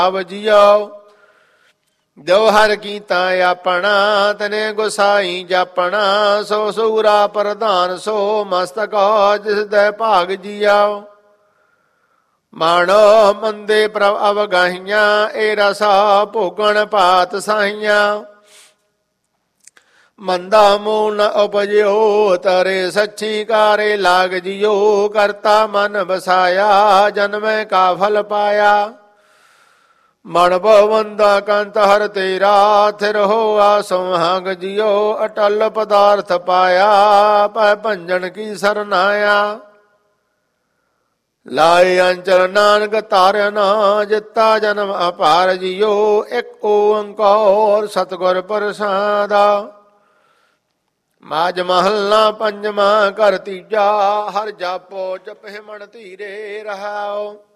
ਆਵ ਜਿਉ ਜੋ ਹਰ ਕੀਤਾ ਆਪਣਾ ਤਨੇ ਗੁਸਾਈ ਜਾਪਣਾ ਸੋ ਸੂਰਾ ਪ੍ਰਧਾਨ ਸੋ ਮਸਤਕ ਜਿਸ ਦੇ ਭਾਗ ਜੀਆਓ ਮਾਣੋ ਮੰਦੇ ਪ੍ਰਭ ਅਵਗਾਹੀਆਂ ਏ ਰਸਾ ਭੋਗਣ ਪਾਤ ਸਾਹੀਆਂ ਮੰਦਾ ਮੂਲ ਨ ਉਪਜਿਓ ਤਰੇ ਸੱਚੀ ਕਾਰੇ ਲਾਗ ਜਿਓ ਕਰਤਾ ਮਨ ਵਸਾਇਆ ਜਨਮੈ ਕਾ ਫਲ ਪਾਇਆ ਮਨ ਬਵੰਦਾ ਕੰਤ ਹਰ ਤੇਰਾ ਥਿਰ ਹੋਆ ਸੁਹਾਗ ਜਿਓ ਅਟਲ ਪਦਾਰਥ ਪਾਇਆ ਪੈ ਭੰਜਨ ਕੀ ਸਰਨਾਇਆ ਲਾਏ ਅੰਚਲ ਨਾਨਕ ਤਾਰਨਾ ਜਿੱਤਾ ਜਨਮ ਅਪਾਰ ਜਿਓ ਇੱਕ ਓੰਕਾਰ ਸਤਿਗੁਰ ਪ੍ਰਸਾਦਾ ਮਾਝ ਮਹੱਲਾ ਪੰਜਵਾਂ ਘਰ ਤੀਜਾ ਹਰ ਜਾਪੋ ਜਪਹਿ ਮਨ ਧੀਰੇ ਰਹਾਓ